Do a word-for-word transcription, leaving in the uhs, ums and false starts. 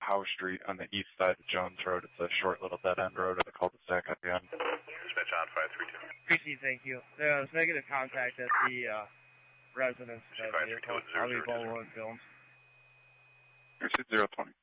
Howe Street on the east side of Jones Road. It's a short little dead-end road with a cul-de-sac at the end. Dispatch on five three two. Appreciate, thank you. There was negative contact at the uh, residence of the vehicle. I'll be Baldwin Films. Here's zero twenty.